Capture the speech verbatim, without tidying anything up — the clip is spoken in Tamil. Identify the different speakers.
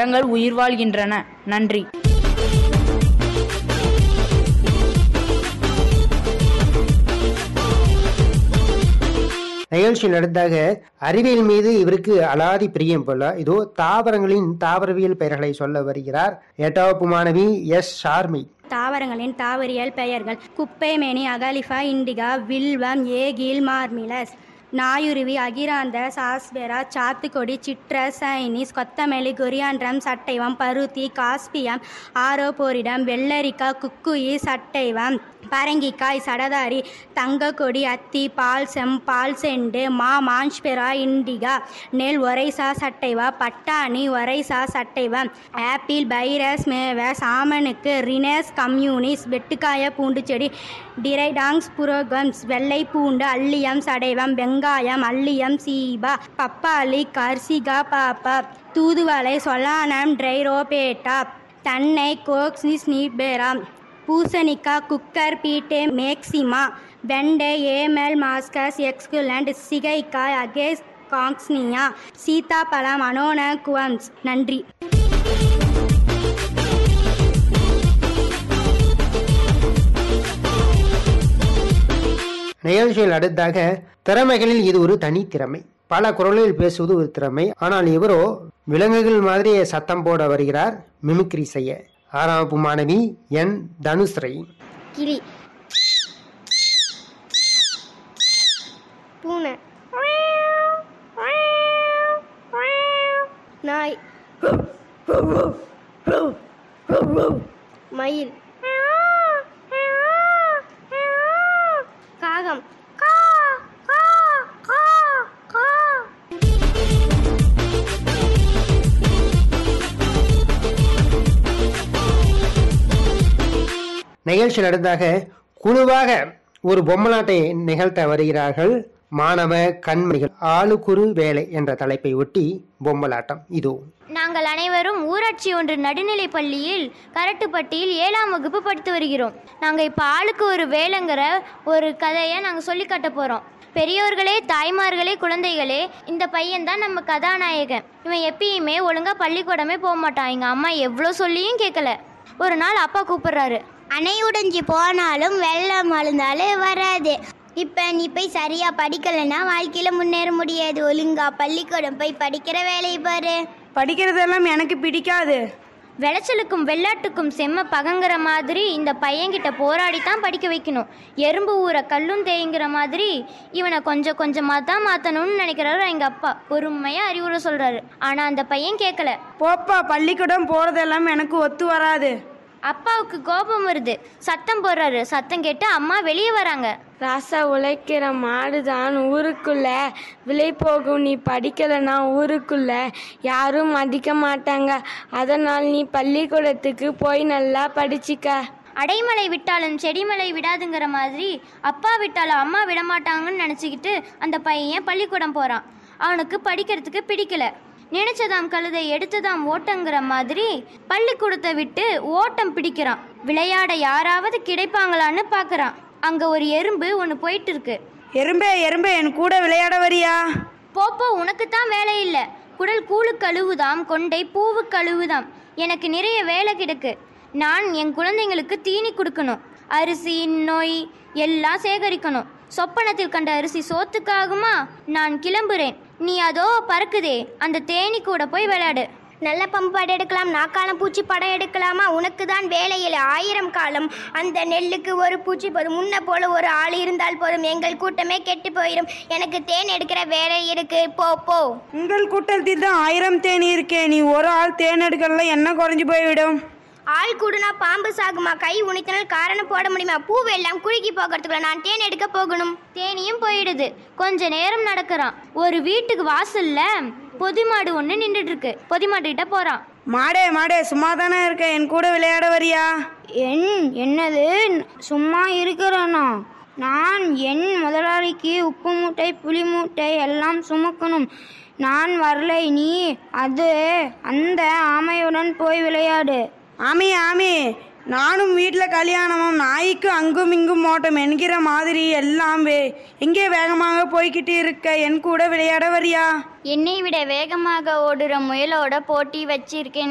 Speaker 1: சட்டங்கள் உயிர் வாழ்கின்றன. நன்றி.
Speaker 2: நிகழ்ச்சியில் அடுத்தாக அறிவியல் மீது இவருக்கு அலாதி பிரியம் போல இதோ தாவரங்களின் தாவரவியல் பெயர்களை சொல்ல வருகிறார் எட்டாம் வகுப்பு மாணவி எஸ் ஷார்மி.
Speaker 3: தாவரங்களின் தாவரியல் பெயர்கள்: குப்பைமேனி, அகாலிஃபா இண்டிகா, வில்வம், ஏகில், மார்மிலஸ், நாயுருவி, அகிராந்த, சாஸ்பெரா, சாத்துக்கொடி, சிட்ரஸ், சைனிஸ், கொத்தமல்லி, கொரியாண்ட்ரம், சட்டைவம், பருத்தி, காஸ்பியம், ஆரோபோரிடம், வெள்ளரிக்கா, குக்குயி, சட்டைவம், பரங்கிக்காய், சடதாரி, தங்கக்கொடி, அத்தி, பால்சம், பால்செண்டு, மா, மான்ஸ்பெரா இண்டிகா, நெல், ஒரைசா, சட்டைவா, பட்டாணி, Oryza, sativum, apple, Pyrus, மேவஸ், ஆமனுக்கு, ரினஸ் communis, வெட்டுக்காய பூண்டு செடி, டிரைடாங்ஸ் புரோகம்ஸ், வெள்ளை பூண்டு, அல்லியம், சடைவம், வெங்காயம், அல்லியம், சீபா, பப்பாளி, கர்சிகா, பாப்பா, தூதுவளை, சொலானம், ட்ரைரோபேட்டா, தன்னை, கோக்ஸிஸ் நீபேரா, பூசணிக்காய், குக்கர் பீட்டே மேக்சிமா, வெண்டை, ஏமெல் மாஸ்கஸ் எக்ஸ்குலண்ட், சிகைக்காய், அகேஸ் காங்ஸ்னியா, சீதாப்பழம், அனோன குவம்ஸ். நன்றி.
Speaker 2: நிகழ்ச்சியில் அடுத்தாக திறமைகளில் இது ஒரு தனி திறமை. பல குரலில் பேசுவது ஒரு திறமை. ஆனால் இவரோ விலங்குகள் மாதிரி சத்தம் போட வருகிறார் மிமிக்ரி செய்ய. ஆறாம் வகுப்பு மாணவி என் தனுஸ்ரீ.
Speaker 4: கிளி, பூனை, நாய், மயில், காகம்,
Speaker 2: நிகழ்ச்சியில் அடுத்தாக குழுவாக ஒரு பொம்மலாட்டை நிகழ்த்த வருகிறார்கள் மாணவ கண்மணிகள். ஆளுக்குறு வேலை என்ற தலைப்பை ஒட்டி பொம்மலாட்டம் இதோ.
Speaker 5: நாங்கள் அனைவரும் ஊராட்சி ஒன்று நடுநிலை பள்ளியில் கரட்டுப்பட்டியில் ஏழாம் வகுப்பு படித்து வருகிறோம். நாங்கள் இப்போ ஆளுக்கு ஒரு வேலைங்கிற ஒரு கதையை நாங்கள் சொல்லி காட்ட போகிறோம். பெரியோர்களே, தாய்மார்களே, குழந்தைகளே, இந்த பையன்தான் நம்ம கதாநாயகன். இவன் எப்பயுமே ஒழுங்காக பள்ளிக்கூடமே போக மாட்டான். எங்கள் அம்மா எவ்வளோ சொல்லியும் கேட்கல. ஒரு நாள் அப்பா கூப்பிடுறாரு.
Speaker 4: அணை உடைஞ்சி போனாலும் வெள்ளம் அழுந்தாலும் வராது. இப்போ நீ போய் சரியா படிக்கலைன்னா வாழ்க்கையில் முன்னேற முடியாது. ஒழுங்கா பள்ளிக்கூடம் போய் படிக்கிற வேலையை பாரு.
Speaker 1: படிக்கிறதெல்லாம் எனக்கு பிடிக்காது.
Speaker 5: விளைச்சலுக்கும் வெள்ளாட்டுக்கும் செம்ம பகங்கிற மாதிரி இந்த பையன்கிட்ட போராடித்தான் படிக்க வைக்கணும். எறும்பு ஊற கல்லும் தேய்ங்கிற மாதிரி இவனை கொஞ்சம் கொஞ்சமாக தான் மாற்றணும்னு நினைக்கிறாரு எங்கள் அப்பா. பொறுமையாக அறிவுரை சொல்கிறாரு. ஆனால் அந்த பையன் கேட்கல.
Speaker 1: போப்பா, பள்ளிக்கூடம் போகிறதெல்லாம் எனக்கு ஒத்து வராது.
Speaker 5: அப்பாவுக்கு கோபம் வருது. சத்தம் போடுறாரு. சத்தம் கேட்டு அம்மா வெளியே வராங்க.
Speaker 6: ராசா, உழைக்கிற மாடு தான் ஊருக்குள்ள விலை போகும். நீ படிக்கலைன்னா ஊருக்குள்ள யாரும் மதிக்க மாட்டாங்க. அதனால் நீ பள்ளிக்கூடத்துக்கு போய் நல்லா படிச்சிக்க.
Speaker 5: அடைமலை விட்டாலும் செடிமலை விடாதுங்கிற மாதிரி அப்பா விட்டாலும் அம்மா விடமாட்டாங்கன்னு நினச்சிக்கிட்டு அந்த பையன் பள்ளிக்கூடம் போகிறான். அவனுக்கு படிக்கிறதுக்கு பிடிக்கல. நினைச்சதாம் கழுதை எடுத்ததாம் ஓட்டங்கிற மாதிரி பள்ளிக்கூடத்தை விட்டு ஓட்டம் பிடிக்கிறான். விளையாட யாராவது கிடைப்பாங்களான்னு பார்க்குறான். அங்கே ஒரு எறும்பு ஒன்று போயிட்டு இருக்கு.
Speaker 1: எறும்பே எறும்பே என் கூட விளையாட வரியா?
Speaker 5: போப்போ, உனக்கு தான் வேலை இல்லை. குடல் கூழு கழுவுதாம், கொண்டை பூவு கழுவுதாம். எனக்கு நிறைய வேலை கிடக்கு. நான் என் குழந்தைங்களுக்கு தீனி கொடுக்கணும். அரிசி, நோய் எல்லாம் சேகரிக்கணும். சொப்பனத்தில் கண்ட அரிசி சோத்துக்காகுமா? நான் கிளம்புறேன். நீ அதோ பறக்குதே அந்த தேனி கூட போய் விளையாடு.
Speaker 4: நல்ல பம்பு படம் எடுக்கலாம், நாக்காலம் பூச்சி படம் எடுக்கலாமா? உனக்கு தான் வேலையில் ஆயிரம் காலம். அந்த நெல்லுக்கு ஒரு பூச்சி போதும். முன்ன போல ஒரு ஆள் இருந்தால் போதும். எங்கள் கூட்டமே கெட்டு போயிடும். எனக்கு தேன் எடுக்கிற வேலை இருக்கு. போ போ.
Speaker 1: உங்கள் கூட்டத்தில் தான் ஆயிரம் தேனி இருக்கே. நீ ஒரு ஆள் தேன் எடுக்கலாம், என்ன குறைஞ்சு போய்விடும்.
Speaker 4: ஆள் கூடுனா பாம்பு சாகுமா? கை உணித்தனால் காரணம் போட முடியுமா? பூவெல்லாம் குறுக்கி போகிறதுக்குள்ள நான் தேன் எடுக்க போகணும்.
Speaker 5: தேனியும் போயிடுது. கொஞ்ச நேரம் நடக்கிறான். ஒரு வீட்டுக்கு வாசல்ல பொதிமாடு ஒன்று நின்றுட்டு இருக்கு. பொதிமாட்டு கிட்ட போறான்.
Speaker 1: மாடே மாடே, சும்மா தானே இருக்க, என் கூட விளையாட வரியா?
Speaker 3: என் என்னது சும்மா இருக்கிறானா? நான் என் முதலாளிக்கு உப்பு மூட்டை, புளி மூட்டை எல்லாம் சுமக்கணும். நான் வரலை. நீ அது அந்த ஆமையுடன் போய் விளையாடு.
Speaker 1: ஆமி ஆமி, நானும் வீட்டில் கல்யாணமும் நாய்க்கு அங்கும் இங்கும் ஓட்டம் என்கிற மாதிரி எல்லாம் வே எங்கே வேகமாக போய்கிட்டு இருக்க, என் கூட விளையாட வரியா?
Speaker 5: என்னை விட வேகமாக ஓடுற முயலோட போட்டி வச்சிருக்கேன்.